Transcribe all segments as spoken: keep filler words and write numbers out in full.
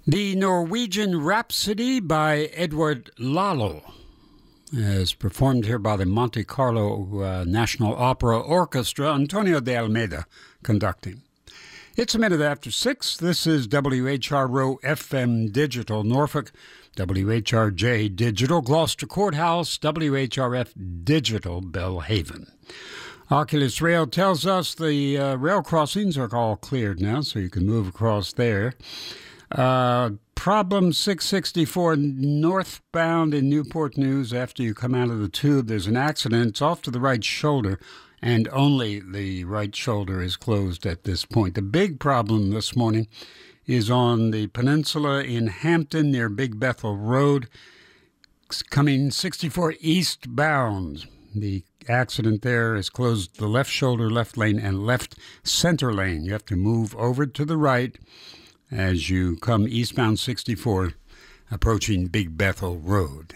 The Norwegian Rhapsody by Edward Lalo is performed here by the Monte Carlo uh, National Opera Orchestra, Antonio de Almeida conducting. It's a minute after six. This is W H R O F M Digital Norfolk, W H R J Digital Gloucester Courthouse, W H R F Digital Belhaven. Oculus Rail tells us the uh, rail crossings are all cleared now, so you can move across there. Uh, problem six sixty-four northbound in Newport News. After you come out of the tube, there's an accident. It's off to the right shoulder, and only the right shoulder is closed at this point. The big problem this morning is on the peninsula in Hampton near Big Bethel Road, it's coming sixty-four eastbound. The accident there has closed the left shoulder, left lane, and left center lane. You have to move over to the right as you come eastbound sixty-four, approaching Big Bethel Road.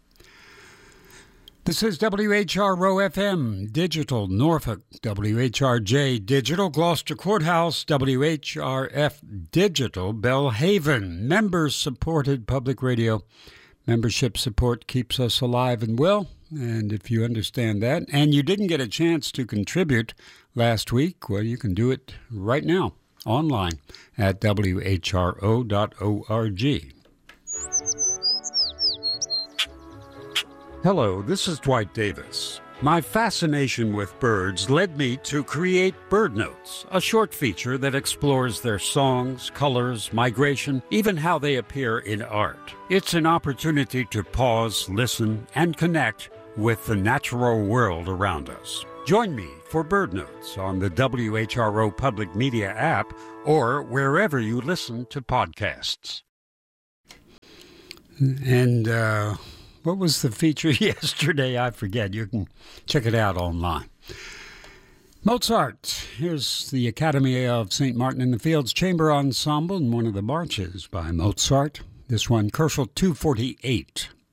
This is W H R O F M Digital Norfolk, W H R J Digital Gloucester Courthouse, W H R F Digital Belhaven. Members-supported public radio. Membership support keeps us alive and well, and if you understand that, and you didn't get a chance to contribute last week, well, you can do it right now. Online at W H R O dot org. Hello, this is Dwight Davis. My fascination with birds led me to create Bird Notes, a short feature that explores their songs, colors, migration, even how they appear in art. It's an opportunity to pause, listen, and connect with the natural world around us. Join me for Bird Notes on the W H R O Public Media app or wherever you listen to podcasts. And uh, what was the feature yesterday? I forget. You can check it out online. Mozart. Here's the Academy of Saint Martin in the Fields Chamber Ensemble and one of the marches by Mozart. This one, Kerschel two forty-eight.